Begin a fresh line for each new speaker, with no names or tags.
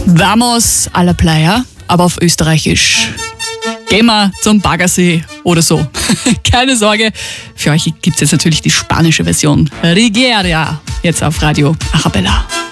Vamos a la playa, aber auf Österreichisch. Gehen wir zum Baggersee oder so. Keine Sorge, für euch gibt es jetzt natürlich die spanische Version. Rigieria, jetzt auf Radio Arabella.